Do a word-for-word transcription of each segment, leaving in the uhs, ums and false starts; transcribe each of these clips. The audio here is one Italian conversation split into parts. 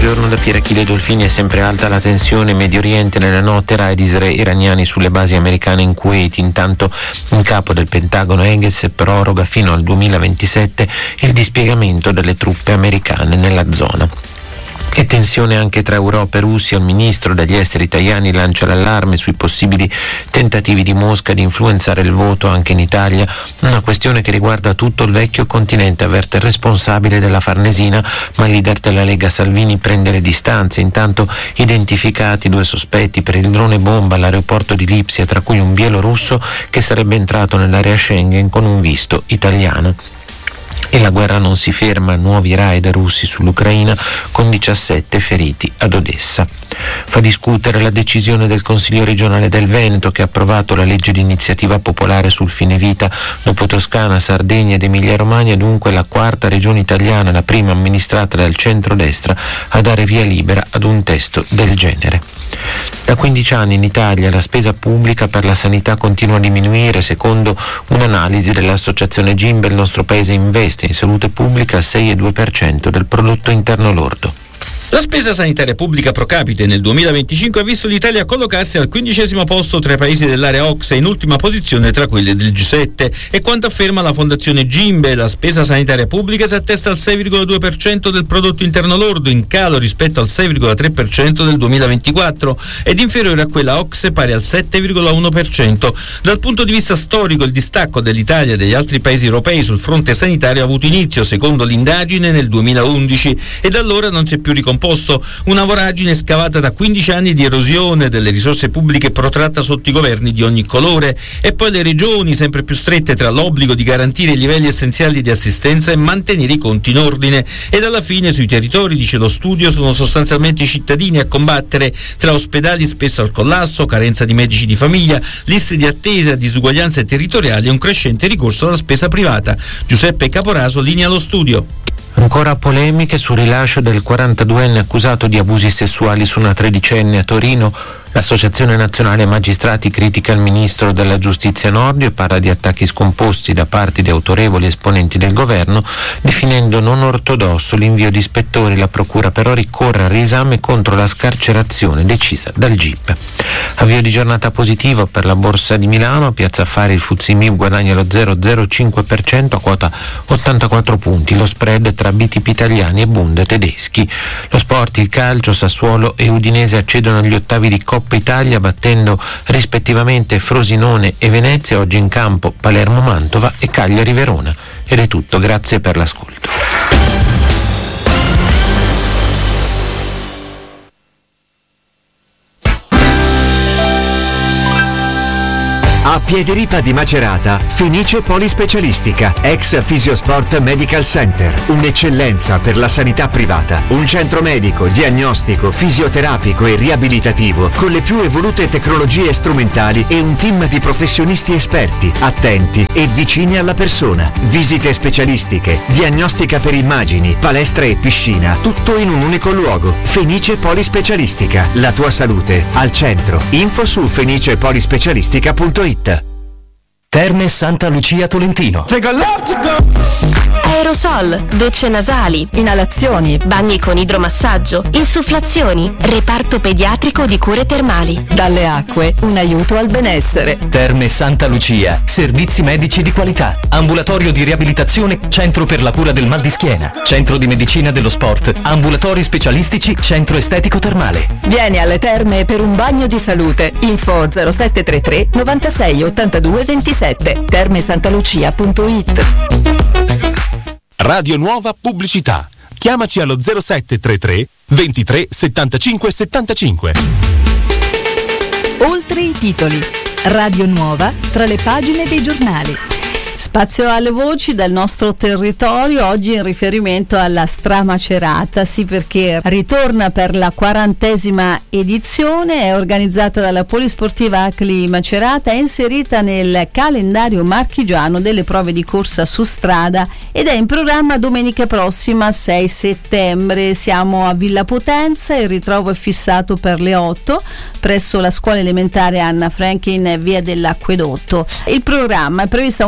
Buongiorno da Pier Achille Dolfini. È sempre alta la tensione in Medio Oriente. Nella notte raid iraniani sulle basi americane in Kuwait. Intanto in capo del Pentagono Hegez proroga fino al duemilaventisette il dispiegamento delle truppe americane nella zona. E tensione anche tra Europa e Russia. Il ministro degli esteri Tajani lancia l'allarme sui possibili tentativi di Mosca di influenzare il voto anche in Italia, una questione che riguarda tutto il vecchio continente, avverte il responsabile della Farnesina, ma il leader della Lega Salvini prende le distanze. Intanto identificati due sospetti per il drone bomba all'aeroporto di Lipsia, tra cui un bielorusso che sarebbe entrato nell'area Schengen con un visto italiano. E la guerra non si ferma, nuovi raid russi sull'Ucraina con diciassette feriti ad Odessa. Fa discutere la decisione del Consiglio regionale del Veneto, che ha approvato la legge di iniziativa popolare sul fine vita. Dopo Toscana, Sardegna ed Emilia-Romagna, dunque la quarta regione italiana, la prima amministrata dal centrodestra, a dare via libera ad un testo del genere. Da quindici anni in Italia la spesa pubblica per la sanità continua a diminuire. Secondo un'analisi dell'associazione Gimbe, il nostro paese investe in salute pubblica il sei virgola due per cento del prodotto interno lordo. La spesa sanitaria pubblica pro capite nel duemilaventicinque ha visto l'Italia collocarsi al quindicesimo posto tra i paesi dell'area O C S E, in ultima posizione tra quelle del G sette, e quanto afferma la fondazione Gimbe, la spesa sanitaria pubblica si attesta al sei virgola due per cento del prodotto interno lordo, in calo rispetto al sei virgola tre per cento del duemilaventiquattro ed inferiore a quella O C S E pari al sette virgola uno per cento. Dal punto di vista storico, il distacco dell'Italia e degli altri paesi europei sul fronte sanitario ha avuto inizio, secondo l'indagine, nel duemilaundici, e da allora non si è più ricomposto. Una voragine scavata da quindici anni di erosione delle risorse pubbliche protratta sotto i governi di ogni colore, e poi le regioni sempre più strette tra l'obbligo di garantire i livelli essenziali di assistenza e mantenere i conti in ordine. Ed alla fine sui territori, dice lo studio, sono sostanzialmente i cittadini a combattere, tra ospedali spesso al collasso, carenza di medici di famiglia, liste di attesa, disuguaglianze territoriali e un crescente ricorso alla spesa privata. Giuseppe Caporaso linea lo studio. Ancora polemiche sul rilascio del quarantaduenne accusato di abusi sessuali su una tredicenne a Torino. L'Associazione Nazionale Magistrati critica il ministro della Giustizia Nordio e parla di attacchi scomposti da parte di autorevoli esponenti del governo, definendo non ortodosso l'invio di ispettori. La procura però ricorre al riesame contro la scarcerazione decisa dal G I P. Avvio di giornata positivo per la Borsa di Milano. A Piazza Affari il F T S E M I B guadagna lo zero virgola zero cinque per cento a quota ottantaquattro punti. Lo spread tra B T P italiani e Bund tedeschi. Lo sport, il calcio, Sassuolo e Udinese accedono agli ottavi di Coppa Italia, battendo rispettivamente Frosinone e Venezia. Oggi in campo Palermo-Mantova e Cagliari-Verona. Ed è tutto, grazie per l'ascolto. A Piediripa di Macerata, Fenice Polispecialistica, ex Fisiosport Medical Center, un'eccellenza per la sanità privata, un centro medico, diagnostico, fisioterapico e riabilitativo con le più evolute tecnologie strumentali e un team di professionisti esperti, attenti e vicini alla persona. Visite specialistiche, diagnostica per immagini, palestra e piscina, tutto in un unico luogo. Fenice Polispecialistica, la tua salute al centro. Info su fenicepolispecialistica punto it. Terme Santa Lucia Tolentino. Aerosol, docce nasali, inalazioni, bagni con idromassaggio, insufflazioni, reparto pediatrico di cure termali. Dalle acque, un aiuto al benessere. Terme Santa Lucia, servizi medici di qualità, ambulatorio di riabilitazione, centro per la cura del mal di schiena, centro di medicina dello sport, ambulatori specialistici, centro estetico termale. Vieni alle terme per un bagno di salute. Info zero sette tre tre novantasei ottantadue ventisette. termesantalucia punto it. Radio Nuova Pubblicità. Chiamaci allo zero sette tre tre ventitré settantacinque settantacinque. Oltre i titoli. Radio Nuova tra le pagine dei giornali. Spazio alle voci dal nostro territorio, oggi in riferimento alla Stramacerata, sì, perché ritorna per la quarantesima edizione, è organizzata dalla Polisportiva Acli Macerata, è inserita nel calendario marchigiano delle prove di corsa su strada ed è in programma domenica prossima sei settembre. Siamo a Villa Potenza, il ritrovo è fissato per le otto presso la scuola elementare Anna Franchi in via dell'Acquedotto. Il programma è prevista una gara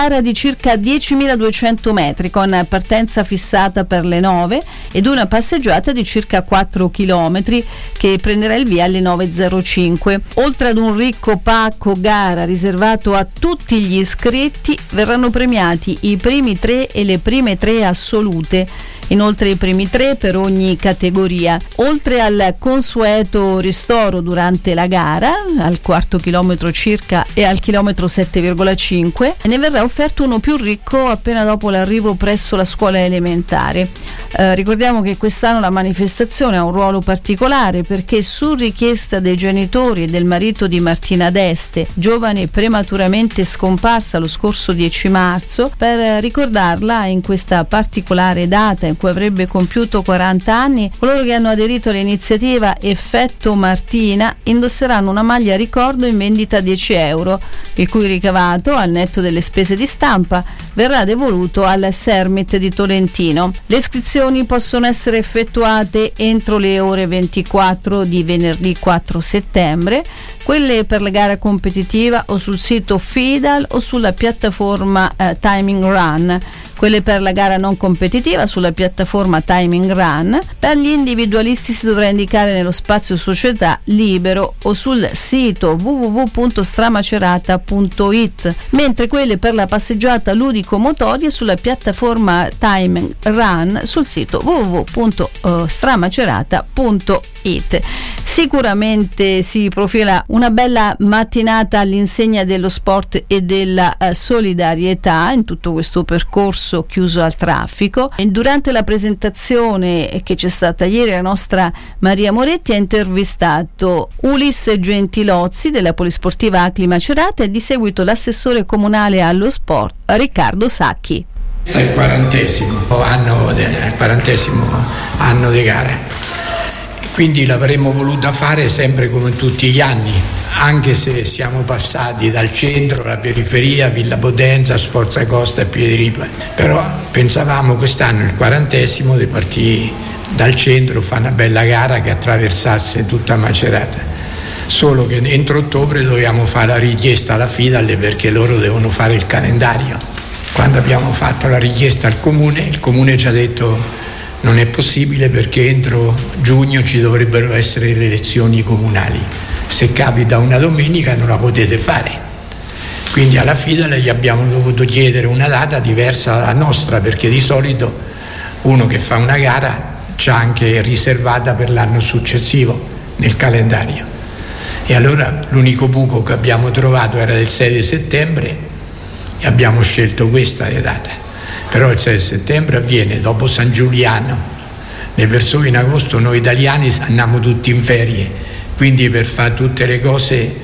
gara di circa diecimiladuecento metri con partenza fissata per le nove ed una passeggiata di circa quattro chilometri che prenderà il via alle nove e zero cinque. Oltre ad un ricco pacco gara riservato a tutti gli iscritti, verranno premiati i primi tre e le prime tre assolute. Inoltre i primi tre per ogni categoria. Oltre al consueto ristoro durante la gara, al quarto chilometro circa e al chilometro sette virgola cinque, ne verrà offerto uno più ricco appena dopo l'arrivo presso la scuola elementare. Eh, ricordiamo che quest'anno la manifestazione ha un ruolo particolare perché su richiesta dei genitori e del marito di Martina D'Este, giovane prematuramente scomparsa lo scorso dieci marzo, per ricordarla in questa particolare data in cui avrebbe compiuto quaranta anni, coloro che hanno aderito all'iniziativa Effetto Martina indosseranno una maglia ricordo in vendita a dieci euro, il cui ricavato, al netto delle spese di stampa, verrà devoluto al Sermit di Tolentino. Le iscrizioni possono essere effettuate entro le ore ventiquattro di venerdì quattro settembre, quelle per la gara competitiva o sul sito Fidal o sulla piattaforma eh, Timing Run, quelle per la gara non competitiva sulla piattaforma Timing Run. Per gli individualisti si dovrà indicare nello spazio società libero o sul sito w w w punto stramacerata punto i t, mentre quelle per la passeggiata ludico-motoria sulla piattaforma Timing Run sul sito w w w punto stramacerata punto i t. Sicuramente si profila una bella mattinata all'insegna dello sport e della uh, solidarietà in tutto questo percorso chiuso al traffico. E durante la presentazione che c'è stata ieri, la nostra Maria Moretti ha intervistato Ulisse Gentilozzi della Polisportiva Acli Macerata e di seguito l'assessore comunale allo sport Riccardo Sacchi. Questo è il quarantesimo anno, de, il quarantesimo anno di gara. Quindi l'avremmo voluta fare sempre come tutti gli anni, anche se siamo passati dal centro alla periferia, Villa Potenza, Sforza Costa e Piediripa. Però pensavamo quest'anno, il quarantesimo, di partire dal centro, fare una bella gara che attraversasse tutta Macerata. Solo che entro ottobre dobbiamo fare la richiesta alla Fidal perché loro devono fare il calendario. Quando abbiamo fatto la richiesta al comune, il comune ci ha detto non è possibile perché entro giugno ci dovrebbero essere le elezioni comunali. Se capita una domenica non la potete fare. Quindi alla Fidal gli abbiamo dovuto chiedere una data diversa dalla nostra, perché di solito uno che fa una gara c'ha anche riservata per l'anno successivo nel calendario. E allora l'unico buco che abbiamo trovato era del sei di settembre e abbiamo scelto questa data. Però il sei settembre avviene dopo San Giuliano, le persone in agosto, noi italiani andiamo tutti in ferie, quindi per fare tutte le cose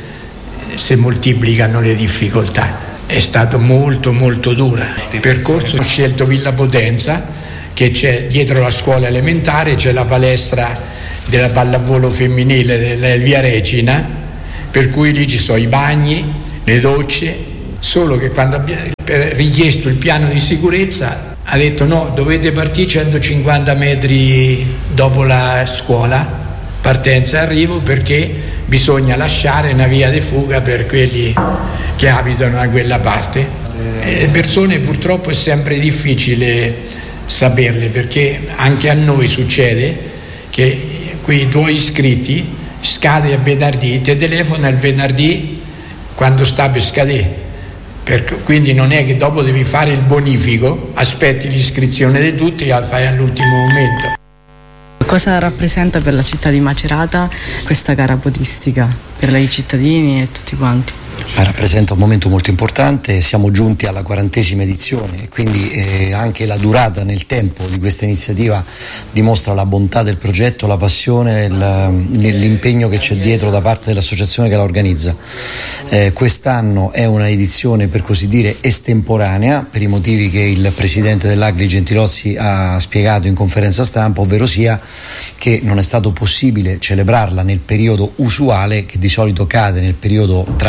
si moltiplicano le difficoltà. È stato molto molto dura. Il percorso ho scelto Villa Potenza, che c'è dietro la scuola elementare, c'è la palestra della pallavolo femminile della Via Regina, per cui lì ci sono i bagni, le docce. Solo che quando abbiamo richiesto il piano di sicurezza ha detto no, dovete partire centocinquanta metri dopo la scuola, partenza e arrivo, perché bisogna lasciare una via di fuga per quelli che abitano da quella parte. Le persone purtroppo è sempre difficile saperle, perché anche a noi succede che quei tuoi iscritti scade a venerdì, ti telefona il venerdì quando sta per scadere. Per, quindi non è che dopo devi fare il bonifico, aspetti l'iscrizione di tutti e la fai all'ultimo momento. Cosa rappresenta per la città di Macerata questa gara podistica per i cittadini e tutti quanti? Rappresenta un momento molto importante, siamo giunti alla quarantesima edizione e quindi eh, anche la durata nel tempo di questa iniziativa dimostra la bontà del progetto, la passione, l'impegno che c'è dietro da parte dell'associazione che la organizza. Eh, quest'anno è una edizione per così dire estemporanea per i motivi che il presidente dell'Agli Gentilozzi ha spiegato in conferenza stampa, ovvero sia che non è stato possibile celebrarla nel periodo usuale che di solito cade nel periodo tra marzo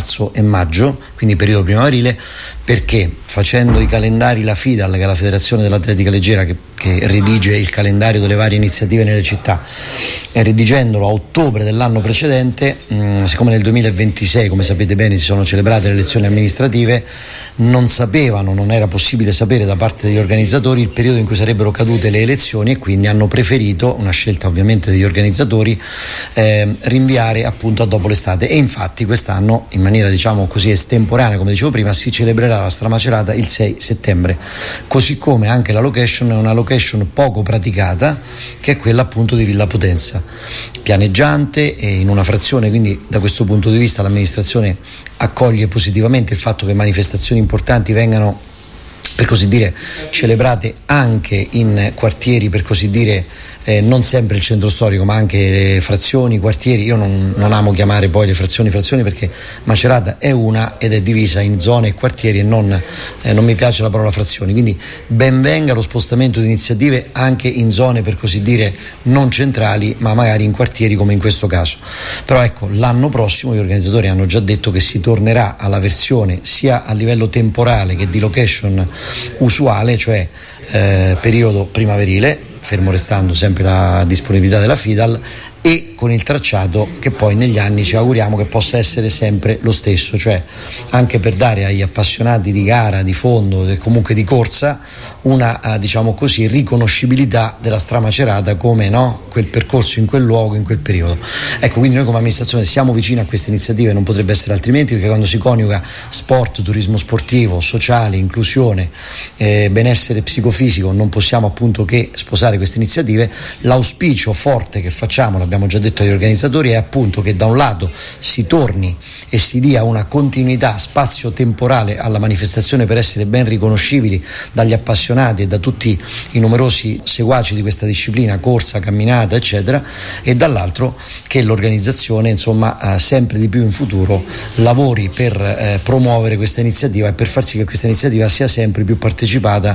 marzo e maggio, quindi periodo primaverile, perché facendo i calendari la FIDAL, che è la Federazione dell'Atletica Leggera che, che redige il calendario delle varie iniziative nelle città, e redigendolo a ottobre dell'anno precedente, mh, siccome nel duemilaventisei, come sapete bene, si sono celebrate le elezioni amministrative, non sapevano, non era possibile sapere da parte degli organizzatori il periodo in cui sarebbero cadute le elezioni, e quindi hanno preferito, una scelta ovviamente degli organizzatori, eh, rinviare appunto a dopo l'estate. E infatti quest'anno, in maniera diciamo così estemporanea, come dicevo prima, si celebrerà la Stramacerata il sei settembre, così come anche la location è una location poco praticata, che è quella appunto di Villa Potenza, pianeggiante e in una frazione, quindi da questo punto di vista l'amministrazione accoglie positivamente il fatto che manifestazioni importanti vengano, per così dire, celebrate anche in quartieri, per così dire, eh, non sempre il centro storico, ma anche le frazioni, quartieri. Io non, non amo chiamare poi le frazioni frazioni, perché Macerata è una ed è divisa in zone e quartieri, e non, eh, non mi piace la parola frazioni, quindi ben venga lo spostamento di iniziative anche in zone, per così dire, non centrali, ma magari in quartieri come in questo caso. Però ecco, l'anno prossimo gli organizzatori hanno già detto che si tornerà alla versione sia a livello temporale che di location usuale, cioè eh, periodo primaverile, fermo restando sempre la disponibilità della FIDAL, e con il tracciato che poi negli anni ci auguriamo che possa essere sempre lo stesso, cioè anche per dare agli appassionati di gara, di fondo e comunque di corsa una eh, diciamo così riconoscibilità della Stramacerata come, no, quel percorso in quel luogo, in quel periodo. Ecco, quindi noi come amministrazione siamo vicini a queste iniziative, non potrebbe essere altrimenti, perché quando si coniuga sport, turismo sportivo, sociale, inclusione, eh, benessere psicofisico, non possiamo appunto che sposare queste iniziative. L'auspicio forte che facciamo, l'abbiamo già detto agli organizzatori, è appunto che da un lato si torni e si dia una continuità spazio-temporale alla manifestazione per essere ben riconoscibili dagli appassionati e da tutti i numerosi seguaci di questa disciplina, corsa, camminata eccetera, e dall'altro che l'organizzazione insomma eh, sempre di più in futuro lavori per eh, promuovere questa iniziativa e per far sì che questa iniziativa sia sempre più partecipata,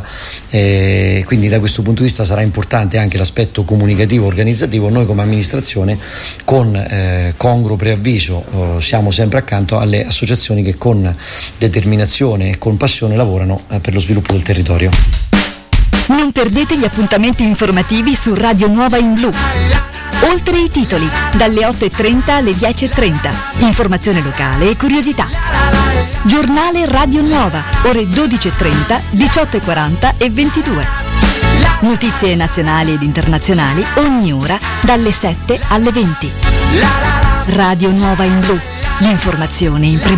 eh, quindi da questo punto di vista sarà importante anche l'aspetto comunicativo organizzativo. Noi come amministrazione con eh, congruo preavviso eh, siamo sempre accanto alle associazioni che con determinazione e con passione lavorano eh, per lo sviluppo del territorio. Non perdete gli appuntamenti informativi su Radio Nuova in Blu. Oltre i titoli, dalle otto e trenta alle dieci e trenta. Informazione locale e curiosità. Giornale Radio Nuova, ore dodici e trenta, diciotto e quaranta e ventidue. Notizie nazionali ed internazionali ogni ora dalle sette alle venti. Radio Nuova in Blu, l'informazione in prima.